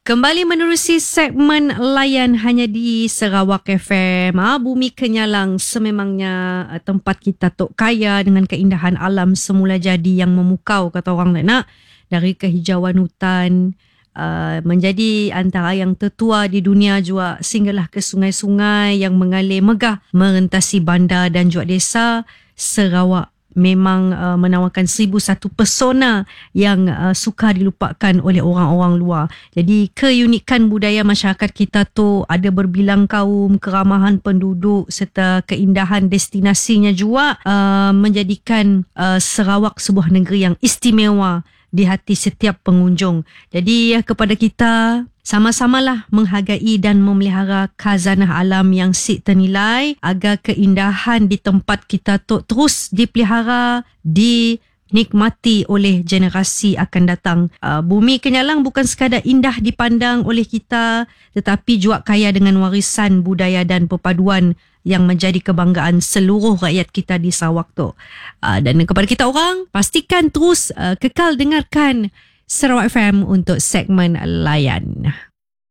Kembali menerusi segmen layan hanya di Sarawak FM. Bumi Kenyalang sememangnya tempat kita tok kaya dengan keindahan alam semula jadi yang memukau, kata orang nak. Dari kehijauan hutan, menjadi antara yang tertua di dunia juga, sehinggalah ke sungai-sungai yang mengalir megah merentasi bandar dan juga desa. Sarawak memang menawarkan 1001 pesona yang sukar dilupakan oleh orang-orang luar. Jadi keunikan budaya masyarakat kita tu ada berbilang kaum, keramahan penduduk serta keindahan destinasinya juga menjadikan Sarawak sebuah negeri yang istimewa di hati setiap pengunjung. Jadi kepada kita, sama-samalah menghargai dan memelihara khazanah alam yang si ternilai agar keindahan di tempat kita tu terus dipelihara, dinikmati oleh generasi akan datang. Bumi Kenyalang bukan sekadar indah dipandang oleh kita, tetapi juga kaya dengan warisan budaya dan perpaduan yang menjadi kebanggaan seluruh rakyat kita di Sarawak tu. Dan kepada kita orang, pastikan terus kekal dengarkan Sarawak FM untuk segmen layan.